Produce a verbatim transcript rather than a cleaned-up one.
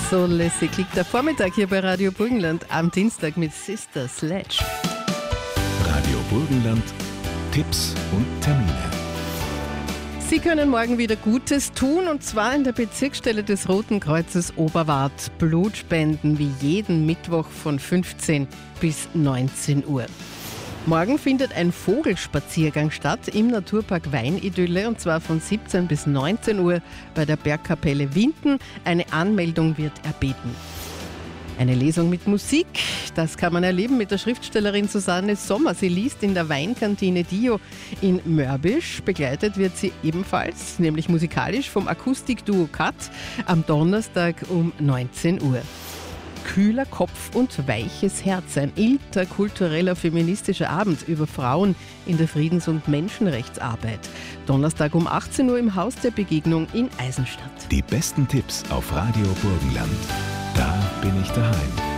So lässig klingt der Vormittag hier bei Radio Burgenland am Dienstag mit Sister Sledge. Radio Burgenland, Tipps und Termine. Sie können morgen wieder Gutes tun, und zwar in der Bezirksstelle des Roten Kreuzes Oberwart. Blutspenden wie jeden Mittwoch von fünfzehn bis neunzehn Uhr. Morgen findet ein Vogelspaziergang statt im Naturpark Weinidylle, und zwar von siebzehn bis neunzehn Uhr bei der Bergkapelle Winden. Eine Anmeldung wird erbeten. Eine Lesung mit Musik, das kann man erleben mit der Schriftstellerin Susanne Sommer. Sie liest in der Weinkantine Dio in Mörbisch. Begleitet wird sie ebenfalls, nämlich musikalisch, vom Akustikduo Kat am Donnerstag um neunzehn Uhr. Kühler Kopf und weiches Herz, ein interkultureller feministischer Abend über Frauen in der Friedens- und Menschenrechtsarbeit. Donnerstag um achtzehn Uhr im Haus der Begegnung in Eisenstadt. Die besten Tipps auf Radio Burgenland. Da bin ich daheim.